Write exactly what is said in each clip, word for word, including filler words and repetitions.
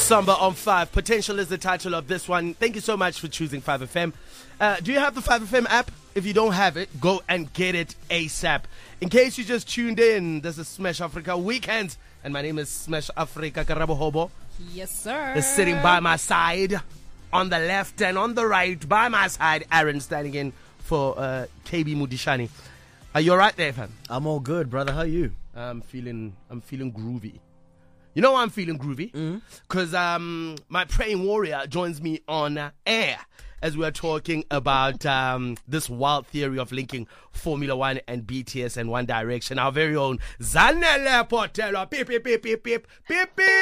Samba on five. Potential is the title of this one. Thank you so much for choosing five F M. Uh, do you have the five F M app? If you don't have it, go and get it ASAP. In case you just tuned in, this is Smash Africa Weekends, and my name is Smash Africa Karabo Hobo. Yes, sir. Is sitting by my side, on the left and on the right, by my side, Aaron standing in for uh, K B Mudishani. Are you alright there, fam? I'm all good, brother. How are you? I'm feeling, I'm feeling groovy. You know why I'm feeling groovy? Because mm-hmm. um, my praying warrior joins me on uh, air as we are talking about um, this wild theory of linking Formula One and B T S and One Direction. Our very own Zanele Portela. Beep, beep, beep, beep, beep, beep, beep.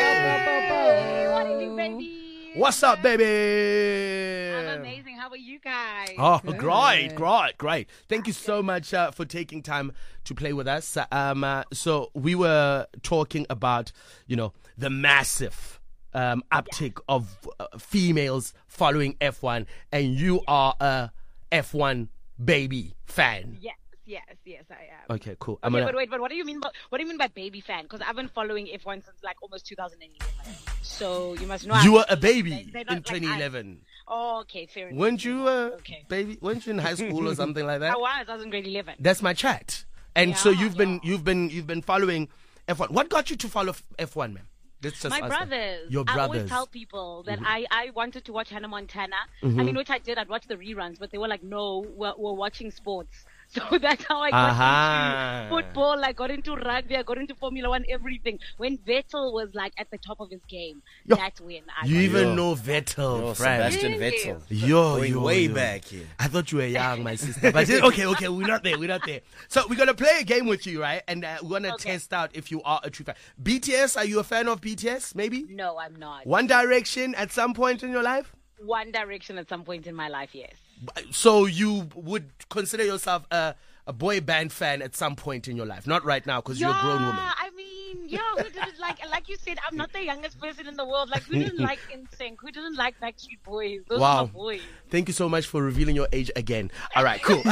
Hey, what are you, baby? What's up, baby? I'm amazing. How are you guys? Oh, Good. great, great, great. Thank you so much uh, for taking time to play with us. Um, uh, so we were talking about, you know, the massive um, uptick yeah. of uh, females following F one, and you are a F one baby fan. Yes, yes, yes, I am. Okay, cool. I'm okay, gonna... but wait, but what do you mean? By, what do you mean by baby fan? Because I've been following F one since like almost two thousand eleven. So you must know. You were a baby they, in twenty eleven. Like, oh, okay, fair enough. Weren't you a okay. baby? Weren't you in high school or something like that? I was. I was in grade eleven. That's my chat. And yeah, so you've been, yeah. you've been, you've been following F one. What got you to follow F one, man? Let's just My brothers. Your brothers. I always tell people that mm-hmm. I, I wanted to watch Hannah Montana. Mm-hmm. I mean, which I did. I'd watch the reruns, but they were like, no, we're, we're watching sports. So that's how I got uh-huh. into football. I got into rugby. I got into Formula One, everything. When Vettel was like at the top of his game, yo, that's when I You even yo. know Vettel, yo, friend. Sebastian Vettel. Yo, Going yo, way yo. back here. I thought you were young, my sister. But okay, okay, we're not there. We're not there. So we're going to play a game with you, right? And uh, we're going to okay. test out if you are a true fan. B T S, are you a fan of B T S, maybe? No, I'm not. One Direction at some point in your life? One Direction at some point in my life, yes. So you would consider yourself a... a boy band fan at some point in your life, not right now because yeah, you're a grown woman. I mean, yeah, who didn't like, like you said, I'm not the youngest person in the world. Like, who didn't like N Sync? Who didn't like Backstreet Boys? Those wow. are my boys. Thank you so much for revealing your age again. All right, cool.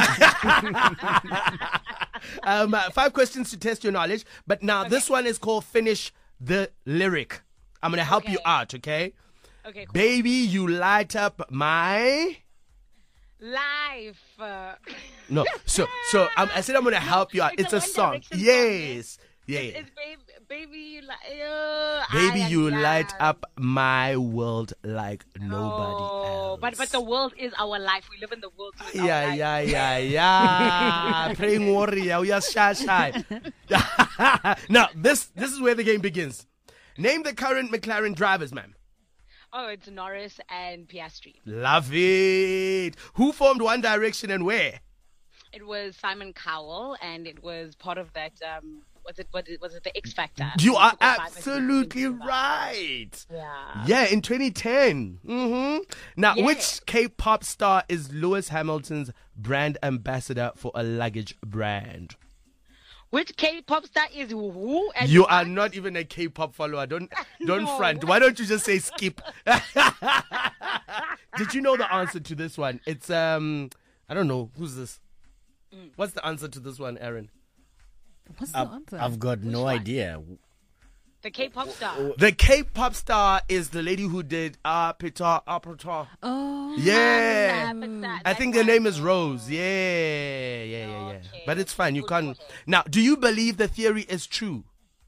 um, uh, five questions to test your knowledge, but now okay. this one is called Finish the Lyric. I'm going to help okay. you out, okay? Okay, cool. Baby, you light up my... life. Uh... No, so so um, I said I'm gonna help you out. It's, it's a, a song. Yes, song, yeah. It's, it's baby, baby, you li- uh, baby, you young. light up my world like nobody oh, else. But but the world is our life. We live in the world. So yeah, our yeah, life. yeah, yeah, Praying warrior, we are shy, shy. Now this this is where the game begins. Name the current McLaren drivers, ma'am. Oh, it's Norris and Piastri. Love it. Who formed One Direction and where? It was Simon Cowell, and it was part of that. Um, was it? Was it, was it the X Factor? You are absolutely right. Yeah. Yeah, in twenty ten. Mm-hmm. Now, yeah. which K-pop star is Lewis Hamilton's brand ambassador for a luggage brand? Which K-pop star is who? And you what? are not even a K-pop follower. Don't don't no. front. Why don't you just say skip? Did you know the answer to this one? It's um, I don't know who's this. Mm. What's the answer to this one, Aaron? What's the I've, answer? I've got Which no one? idea. The K-pop star. The K-pop star is the lady who did Apita Apita. Oh, yeah. Um, I think the name is Rose. Yeah, yeah, yeah, yeah. Okay. But it's fine. You Good can't. water. Now, do you believe the theory is true?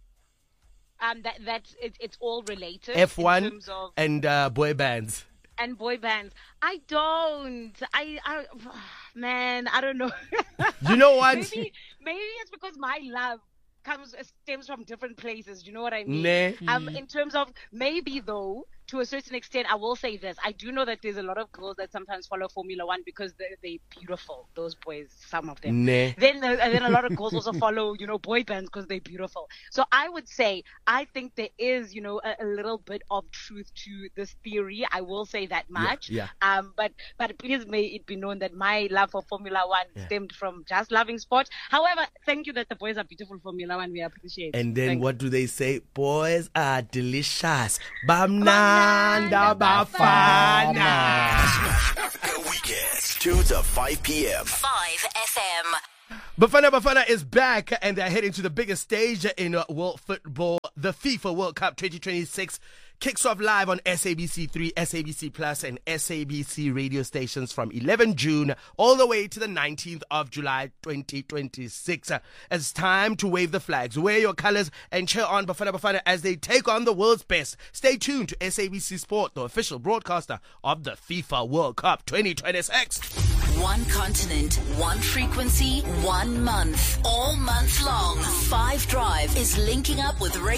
Um, that that's it, it's all related. F one in terms of, and uh, boy bands. and boy bands. I don't. I, I man, I don't know. You know what? maybe maybe it's because my love comes stems from different places. You know what I mean? Nah. Um, in terms of maybe though, to a certain extent, I will say this. I do know that there's a lot of girls that sometimes follow Formula One because they're, they're beautiful. Those boys, some of them. Nah. Then, uh, and then a lot of girls also follow, you know, boy bands because they're beautiful. So I would say, I think there is, you know, a, a little bit of truth to this theory. I will say that much. Yeah, yeah. Um, but, but please may it be known that my love for Formula One yeah. stemmed from just loving sport. However, thank you that the boys are beautiful Formula One. We appreciate it. And then thank what do they say? Boys are delicious. Bamna. Nanda Bafana. Africa Weekends, two to five p.m. five F M. Bafana Bafana is back and they're heading to the biggest stage in world football, the FIFA World Cup twenty twenty-six. kicks off live on S A B C three, S A B C Plus, and S A B C radio stations from eleventh June all the way to the nineteenth of July twenty twenty-six. It's time to wave the flags, wear your colors, and cheer on Bafana Bafana as they take on the world's best. Stay tuned to S A B C Sport, the official broadcaster of the FIFA World Cup twenty twenty-six. One continent, one frequency, one month. All month long, Five Drive is linking up with radio.